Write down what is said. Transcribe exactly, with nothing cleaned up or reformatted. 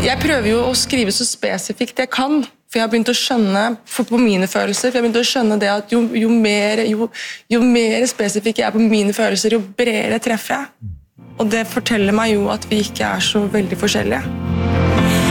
Jeg prøver jo å skrive så spesifikt jeg kan, for jeg har begynt å skjønne for på mine følelser, for jeg har begynt å skjønne det at jo, jo, mer, jo, jo mer spesifikk jeg er på mine følelser, jo bredere treffer jeg. Og det forteller meg jo at vi ikke er så veldig forskjellige.